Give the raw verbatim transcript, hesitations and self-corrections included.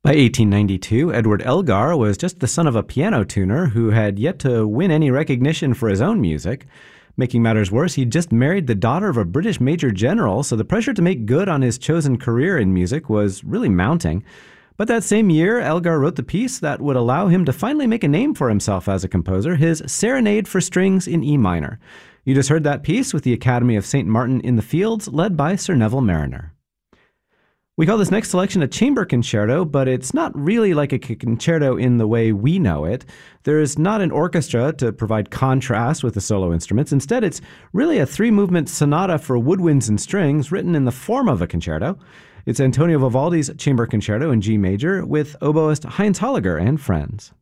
By eighteen ninety-two, Edward Elgar was just the son of a piano tuner who had yet to win any recognition for his own music. Making matters worse, he'd just married the daughter of a British major general, so the pressure to make good on his chosen career in music was really mounting. But that same year, Elgar wrote the piece that would allow him to finally make a name for himself as a composer, his Serenade for Strings in E minor. You just heard that piece with the Academy of Saint Martin in the Fields, led by Sir Neville Marriner. We call this next selection a chamber concerto, but it's not really like a concerto in the way we know it. There is not an orchestra to provide contrast with the solo instruments. Instead, it's really a three-movement sonata for woodwinds and strings written in the form of a concerto. It's Antonio Vivaldi's Chamber Concerto in G major with oboist Heinz Holliger and friends.